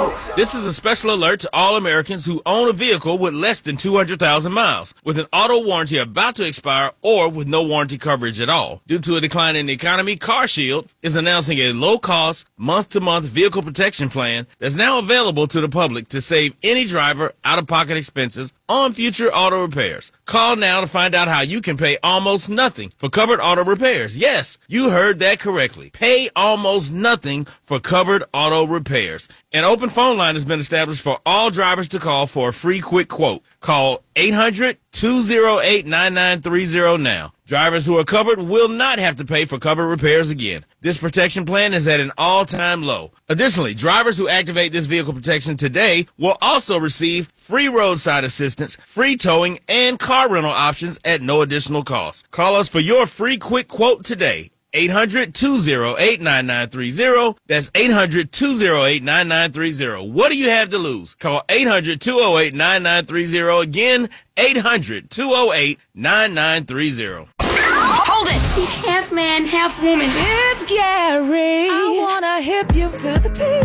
This is a special alert to all Americans who own a vehicle with less than 200,000 miles, with an auto warranty about to expire or with no warranty coverage at all. Due to a decline in the economy, CarShield is announcing a low-cost, month-to-month vehicle protection plan that's now available to the public to save any driver out-of-pocket expenses on future auto repairs. Call now to find out how you can pay almost nothing for covered auto repairs. Yes, you heard that correctly. Pay almost nothing for covered auto repairs. An open phone line has been established for all drivers to call for a free quick quote. Call 800-208-9930 now. Drivers who are covered will not have to pay for covered repairs again. This protection plan is at an all-time low. Additionally, drivers who activate this vehicle protection today will also receive free roadside assistance, free towing, and car rental options at no additional cost. Call us for your free quick quote today. 800-208-9930. That's 800-208-9930. What do you have to lose? Call 800-208-9930. Again, 800-208-9930. Hold it! He's half man, half woman. It's Gary. I wanna hip you to the T.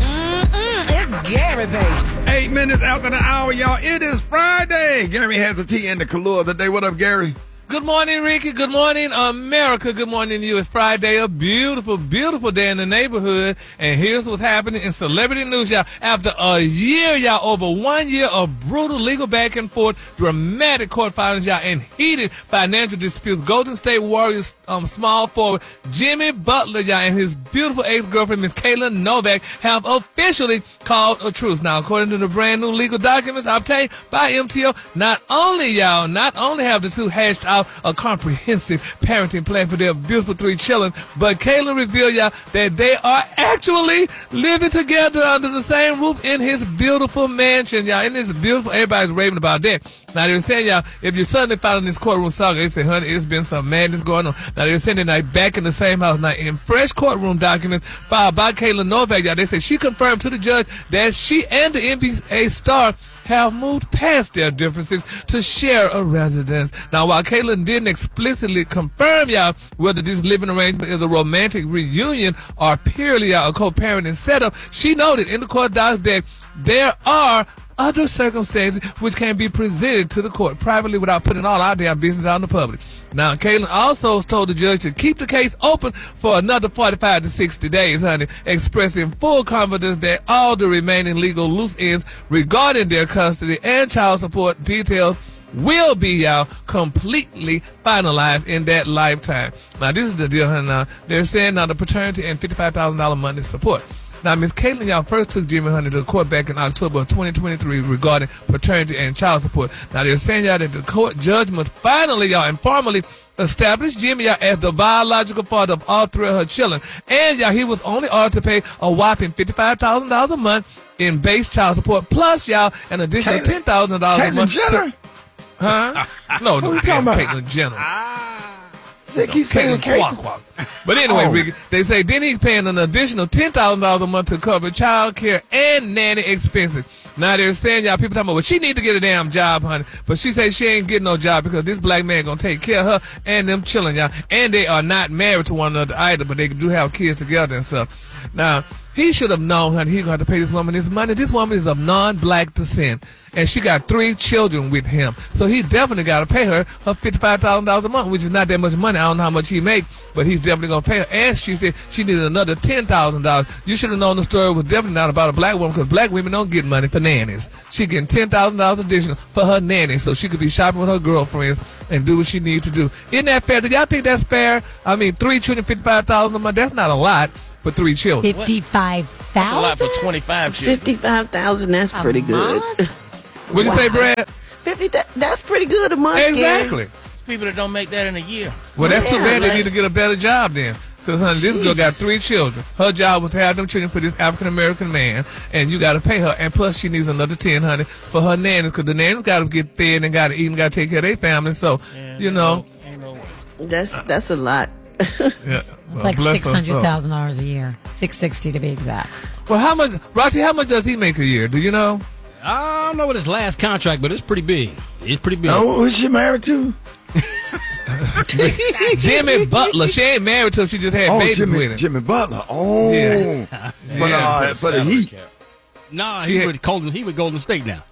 It's Gary, baby. 8 minutes after the hour, y'all. It is Friday. Gary has the tea and the color of the day. What up, Gary? Good morning, Ricky. Good morning, America. Good morning to you. It's Friday, a beautiful, beautiful day in the neighborhood. And here's what's happening in celebrity news, y'all. After a year, y'all, over 1 year of brutal legal back and forth, dramatic court filings, y'all, and heated financial disputes, Golden State Warriors small forward Jimmy Butler, y'all, and his beautiful ex-girlfriend, Miss Kayla Novak, have officially called a truce. Now, according to the brand new legal documents obtained by MTO, not only have the two hashed out a comprehensive parenting plan for their beautiful 3 children, but Kayla revealed, y'all, that they are actually living together under the same roof in his beautiful mansion, y'all. In this beautiful, everybody's raving about that. Now, they were saying, y'all, if you're suddenly following this courtroom saga, they say, honey, it's been some madness going on. Now, they were saying they're back in the same house. Now, in fresh courtroom documents filed by Kayla Novak, y'all, they say she confirmed to the judge that she and the NBA star have moved past their differences to share a residence. Now, while Kayla didn't explicitly confirm, y'all, whether this living arrangement is a romantic reunion or purely a co-parenting setup, she noted in the court docs that there are other circumstances which can be presented to the court privately without putting all our damn business out in the public. Now, Kayla also told the judge to keep the case open for another 45 to 60 days, honey, expressing full confidence that all the remaining legal loose ends regarding their custody and child support details will be, y'all, completely finalized in that lifetime. Now, this is the deal, honey. Now, they're saying now the paternity and $55,000 monthly support. Now, Ms. Caitlin, y'all, first took Jimmy Honey to the court back in October of 2023 regarding paternity and child support. Now, they're saying, y'all, that the court judgment finally, y'all, and formally established Jimmy, y'all, as the biological father of all 3 of her children. And, y'all, he was only ordered to pay a whopping $55,000 a month in base child support, plus, y'all, an additional $10,000 a month. Caitlyn Jenner? Huh? No, Who you talking about? Caitlyn Jenner. They keep saying Caitlyn. But anyway, Ricky, they say then he's paying an additional $10,000 a month to cover child care and nanny expenses. Now they're saying, y'all, people talking about, well, she need to get a damn job, honey. But she says she ain't getting no job because this black man gonna take care of her and them children, y'all. And they are not married to one another either, but they do have kids together and stuff. Now, he should have known, honey, he's going to have to pay this woman this money. This woman is of non-black descent, and she got 3 children with him. So he definitely got to pay her $55,000 a month, which is not that much money. I don't know how much he make, but he's definitely going to pay her. And she said she needed another $10,000. You should have known the story was definitely not about a black woman, because black women don't get money for nannies. She getting $10,000 additional for her nanny, so she could be shopping with her girlfriends and do what she needs to do. Isn't that fair? Do y'all think that's fair? I mean, 3 children, $55,000 a month, that's not a lot for 3 children. 55,000? That's a lot for 25 children. 55,000, that's pretty good. What'd you say, Brad? 50, that's pretty good a month. Exactly. There's people that don't make that in a year. Well, that's too bad. They need to get a better job then. Because, honey, this girl got 3 children. Her job was to have them children for this African-American man, and you got to pay her. And plus, she needs another 10, honey, for her nannies, because the nannies got to get fed and got to eat and got to take care of their family. So, you know. Ain't no way. That's a lot. Yeah. It's like $600,000 a year. $660 to be exact. Well, how much, Rachi, how much does he make a year? Do you know? I don't know what his last contract, but it's pretty big. It's pretty big. Oh, who's she married to? Jimmy Butler. She ain't married to him. She just had babies with him. Jimmy Butler. Oh. Yeah. For the Heat. Nah, he with Golden State now.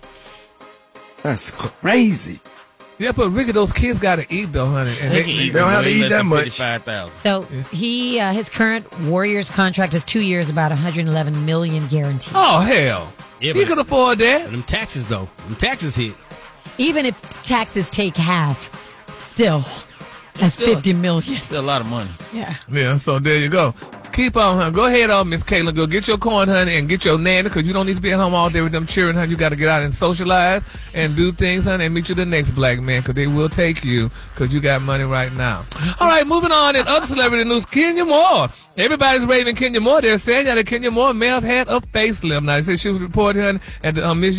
That's crazy. Yeah, but Ricky, those kids got to eat though, honey. And They don't have to eat that much. 55,000. So his current Warriors contract is 2 years, about $111 million guaranteed. Oh hell, Yeah, he but- could afford that. Them taxes though. Them taxes hit. Even if taxes take half, still, that's $50 million. Still a lot of money. Yeah. Yeah, so there you go. Keep on, honey. Go ahead, Miss Caitlin. Go get your corn, honey, and get your nanny, because you don't need to be at home all day with them cheering, honey. You got to get out and socialize and do things, honey, and meet you the next black man, because they will take you, because you got money right now. All right, moving on in other celebrity news, Kenya Moore. Everybody's raving Kenya Moore. They're saying that Kenya Moore may have had a facelift. Now, they say she was reported, honey, at the Miss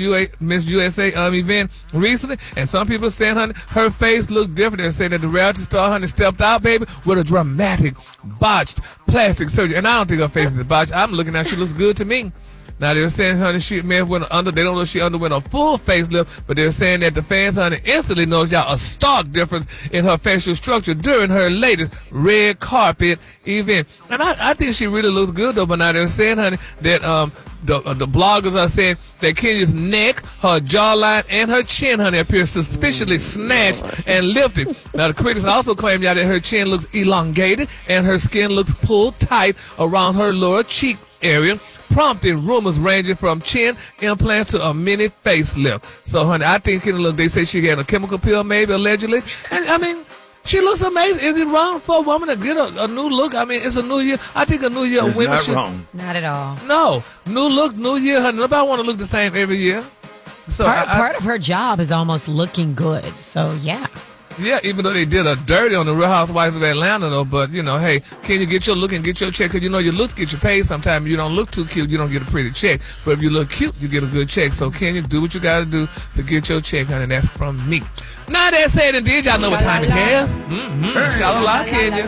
USA event recently, and some people saying, honey, her face looked different. They're saying that the reality star, honey, stepped out, baby, with a dramatic, botched plastic surgery. And I don't think her face is botched. I'm looking at her. She looks good to me. Now, they're saying, honey, she may have went under. They don't know if she underwent a full facelift, but they're saying that the fans, honey, instantly noticed y'all a stark difference in her facial structure during her latest red carpet event. And I think she really looks good, though. But now they're saying, honey, that the bloggers are saying that Kenya's neck, her jawline, and her chin, honey, appear suspiciously snatched and lifted. Now, the critics also claim y'all that her chin looks elongated and her skin looks pulled tight around her lower cheek area, prompting rumors ranging from chin implants to a mini facelift. So, honey, I think they say she had a chemical peel, maybe, allegedly. And, I mean, she looks amazing. Is it wrong for a woman to get a new look? I mean, it's a new year. I think a new year It's women not should. wrong. Not at all. No. New look, new year, honey. Nobody want to look the same every year. So Part of her job is almost looking good. So, yeah. Yeah, even though they did a dirty on the Real Housewives of Atlanta, though. But, you know, hey, can you get your look and get your check? Because, you know, your looks get you paid sometimes. If you don't look too cute, you don't get a pretty check. But if you look cute, you get a good check. So, can you do what you got to do to get your check, honey? That's from me. Now that said and did, y'all know what time it is. Shalala, Kenya.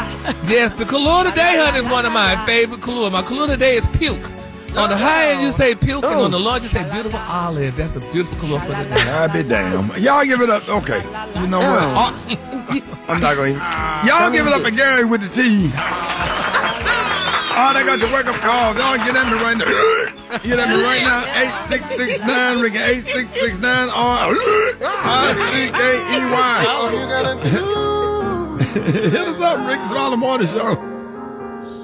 Yes, the color today, honey, is one of my favorite color. My color today is puke. On the high end, you say puke, and on the low, you say beautiful olive. That's a beautiful color for the day. I'll be damn. Y'all give it up. Okay. You know what? I'm not going to. Y'all give it up for Gary with the team. Oh, they got your wake up calls. Y'all get at me right now. Get at me right now. 8669 Ricky 8669 RCKEY. Hit us up, Ricky Smiley Morning Show.